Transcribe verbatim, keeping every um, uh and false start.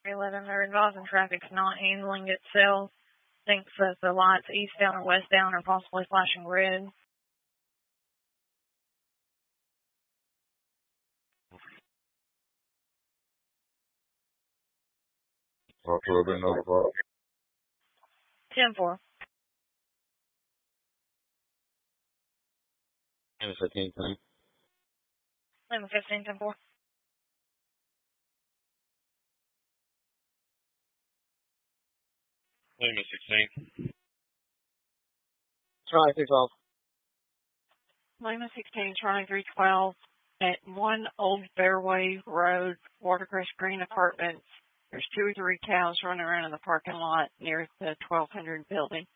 eleven, they're advising traffic's not handling itself. Thinks that the lights eastbound or westbound are possibly flashing red. Talk to have been notified. ten four. Lima fifteen, ten. Lima fifteen, ten four. Lima sixteen. Charlie three twelve. Lima sixteen, Charlie three twelve. At one Old Fairway Road, Watercrest Green Apartments. There's two or three cows running around in the parking lot near the twelve hundred building.